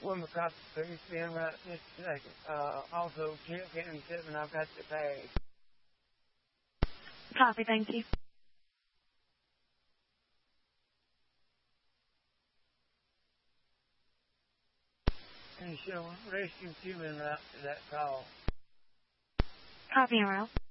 One copy, please. Be in right just a second. Also, getting shipment, I've got to pay. Copy, thank you. And so, rescue human route to that call. Copy, en route.